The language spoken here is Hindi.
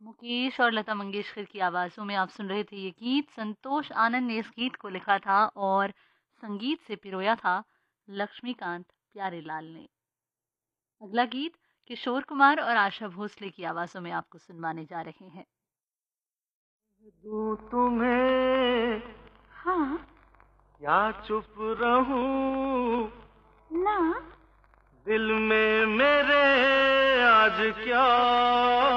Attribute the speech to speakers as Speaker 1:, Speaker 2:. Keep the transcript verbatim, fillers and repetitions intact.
Speaker 1: मुकेश और लता मंगेशकर की आवाज़ों में आप सुन रहे थे ये गीत। संतोष आनंद ने इस गीत को लिखा था और संगीत से पिरोया था लक्ष्मीकांत प्यारेलाल ने। अगला गीत किशोर कुमार और आशा भोसले की आवाज़ों में आपको सुनवाने जा रहे हैं।
Speaker 2: दूं तुम्हें
Speaker 1: हाँ
Speaker 2: या चुप रहूं
Speaker 1: ना,
Speaker 2: दिल में मेरे आज क्या